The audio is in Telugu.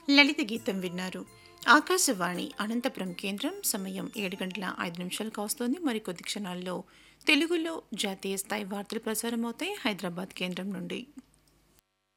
లలిత గీతం విన్నారు. ఆకాశవాణి అనంతపురం కేంద్రం. సమయం 7 గంటల 5 నిమిషాలు కావస్తోంది. మరికొద్ది క్షణాల్లో తెలుగులో జాతీయ స్థాయి వార్తలు ప్రసారం అవుతాయి హైదరాబాద్ కేంద్రం నుండి.